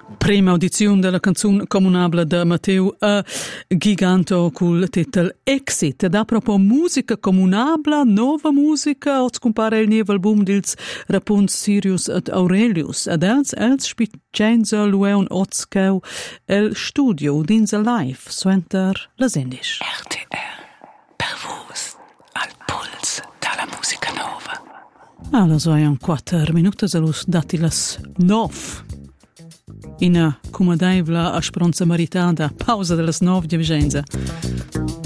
Prima audizione della canzone comunabile da Matteo a Giganto col titolo Exit. Da proprio musica comunabile, nuova musica, o compare il nuovo album dels Rapunz Sirius et Aurelius. Ed els spicenza lueun Otzkeu el studio d'insa live suenter la Sendisch. RTR, per vos, al puls dalla musica nova. Allora, sono 4 minuti, salus dati las 9. In accomodevla a spronza maritata, pausa delle 9 di vigenza.